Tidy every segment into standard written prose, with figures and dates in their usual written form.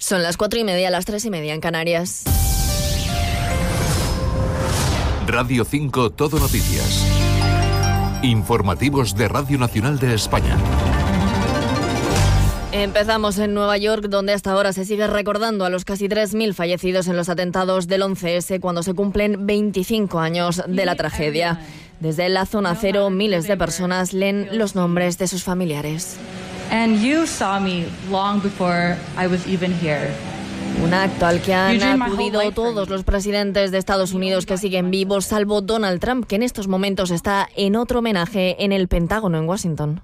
Son las 4:30, las 3:30 en Canarias. Radio 5 Todo Noticias. Informativos de Radio Nacional de España. Empezamos en Nueva York, donde hasta ahora se sigue recordando a los casi 3.000 fallecidos en los atentados del 11S, cuando se cumplen 25 años de la tragedia. Desde la zona cero, miles de personas leen los nombres de sus familiares. And you saw me long before I was even here. Un acto al que han acudido todos los presidentes de Estados Unidos que siguen vivos, salvo Donald Trump, que en estos momentos está en otro homenaje en el Pentágono en Washington.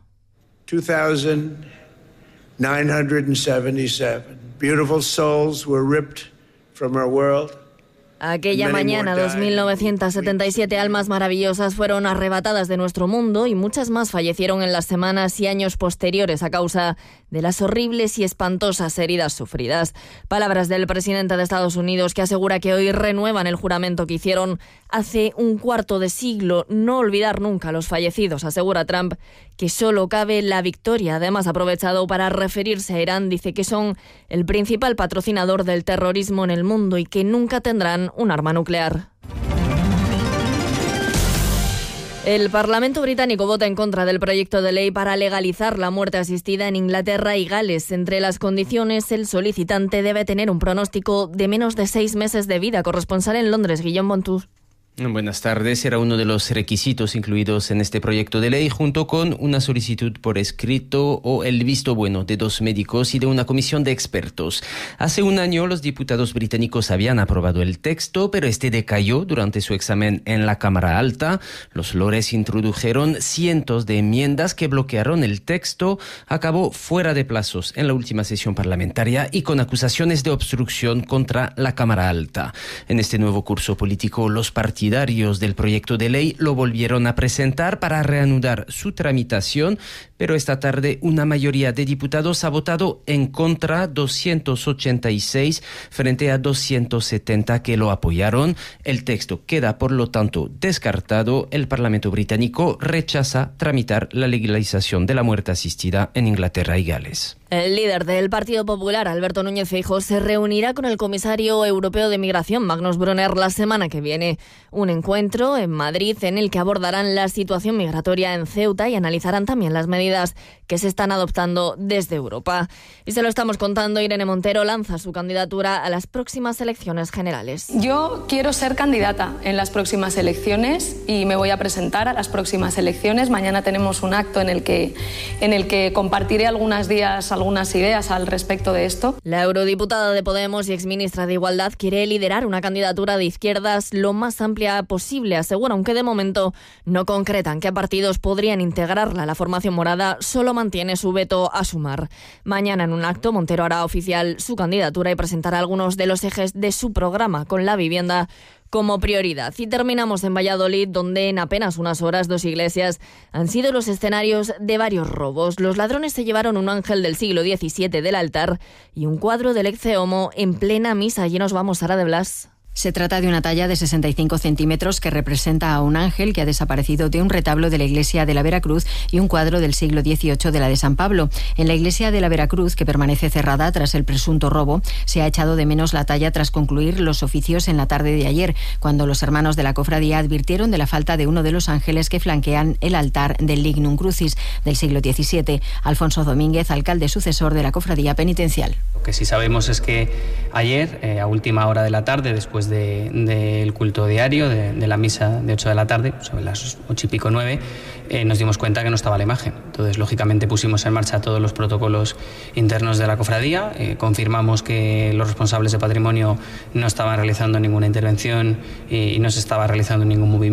2,977 beautiful souls were ripped from our world. Aquella mañana, 2.977 almas maravillosas fueron arrebatadas de nuestro mundo y muchas más fallecieron en las semanas y años posteriores a causa de las horribles y espantosas heridas sufridas. Palabras del presidente de Estados Unidos, que asegura que hoy renuevan el juramento que hicieron hace un cuarto de siglo: no olvidar nunca a los fallecidos. Asegura Trump que solo cabe la victoria. Además, ha aprovechado para referirse a Irán. Dice que son el principal patrocinador del terrorismo en el mundo y que nunca tendrán un arma nuclear. El Parlamento británico vota en contra del proyecto de ley para legalizar la muerte asistida en Inglaterra y Gales. Entre las condiciones, el solicitante debe tener un pronóstico de menos de 6 meses de vida. Corresponsal en Londres, Guillaume Montour. Buenas tardes. Era uno de los requisitos incluidos en este proyecto de ley, junto con una solicitud por escrito o el visto bueno de 2 médicos y de una comisión de expertos. Hace un año los diputados británicos habían aprobado el texto, pero este decayó durante su examen en la Cámara Alta. Los lores introdujeron cientos de enmiendas que bloquearon el texto. Acabó fuera de plazos en la última sesión parlamentaria y con acusaciones de obstrucción contra la Cámara Alta. En este nuevo curso político, los partidarios del proyecto de ley lo volvieron a presentar para reanudar su tramitación, pero esta tarde una mayoría de diputados ha votado en contra, 286 frente a 270 que lo apoyaron. El texto queda, por lo tanto, descartado. El Parlamento británico rechaza tramitar la legalización de la muerte asistida en Inglaterra y Gales. El líder del Partido Popular, Alberto Núñez Feijóo, se reunirá con el comisario europeo de Migración, Magnus Brunner, la semana que viene. Un encuentro en Madrid en el que abordarán la situación migratoria en Ceuta y analizarán también las medidas que se están adoptando desde Europa. Y se lo estamos contando, Irene Montero lanza su candidatura a las próximas elecciones generales. Yo quiero ser candidata en las próximas elecciones y me voy a presentar a las próximas elecciones. Mañana tenemos un acto en el que compartiré algunas ideas al respecto de esto. La eurodiputada de Podemos y exministra de Igualdad quiere liderar una candidatura de izquierdas lo más amplia posible. Asegura, aunque de momento no concretan qué partidos podrían integrarla. La formación morada solo mantiene su veto a Sumar. Mañana en un acto, Montero hará oficial su candidatura y presentará algunos de los ejes de su programa, con la vivienda como prioridad. Y terminamos en Valladolid, donde en apenas unas horas 2 iglesias han sido los escenarios de varios robos. Los ladrones se llevaron un ángel del siglo XVII del altar y un cuadro del Ecce Homo en plena misa. Allí nos vamos, Sara de Blas. Se trata de una talla de 65 centímetros que representa a un ángel que ha desaparecido de un retablo de la iglesia de la Veracruz y un cuadro del siglo XVIII de la de San Pablo. En la iglesia de la Veracruz, que permanece cerrada tras el presunto robo, se ha echado de menos la talla tras concluir los oficios en la tarde de ayer, cuando los hermanos de la cofradía advirtieron de la falta de uno de los ángeles que flanquean el altar del Lignum Crucis del siglo XVII. Alfonso Domínguez, alcalde sucesor de la cofradía penitencial. Lo que sí sabemos es que ayer, a última hora de la tarde, después del culto diario, de la misa de 8 de la tarde, sobre las 8 y pico 9, nos dimos cuenta que no estaba la imagen. Entonces, lógicamente, pusimos en marcha todos los protocolos internos de la cofradía, confirmamos que los responsables de patrimonio no estaban realizando ninguna intervención y no se estaba realizando ningún movimiento.